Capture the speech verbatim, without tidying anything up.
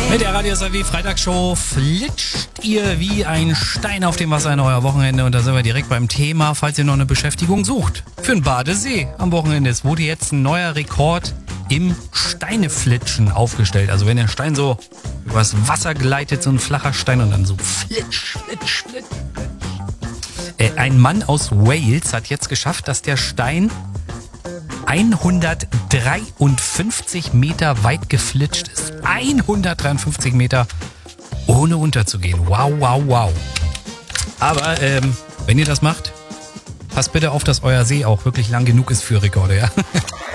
Mit der Radio S R W Freitagsshow flitscht ihr wie ein Stein auf dem Wasser in euer Wochenende. Und da sind wir direkt beim Thema, falls ihr noch eine Beschäftigung sucht. Für einen Badesee am Wochenende. Es wurde jetzt ein neuer Rekord im Steineflitschen aufgestellt. Also wenn der Stein so übers Wasser gleitet, so ein flacher Stein und dann so flitsch, flitsch, flitsch. Äh, ein Mann aus Wales hat jetzt geschafft, dass der Stein hundertdreiundfünfzig Meter weit geflitscht ist. hundertdreiundfünfzig Meter ohne unterzugehen. Wow, wow, wow. Aber ähm, wenn ihr das macht, passt bitte auf, dass euer See auch wirklich lang genug ist für Rekorde, ja?